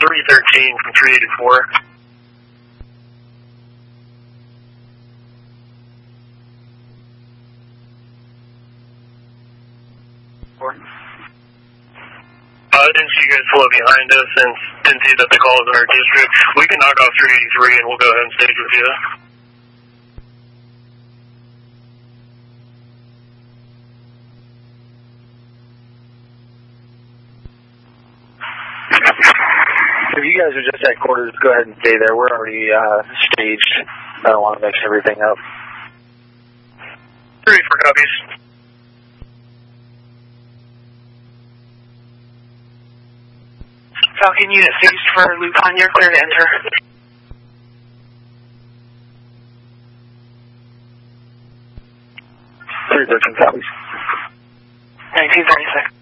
313 from 384. I didn't see you guys pull up behind us and didn't see that the call was in our district. We can knock off 383 and we'll go ahead and stage with you. If you guys are just at quarters, go ahead and stay there. We're already staged. I don't want to mix everything up. 3 for copies. Falcon unit staged for Lupon. You're clear to enter. 313 copies. 1936.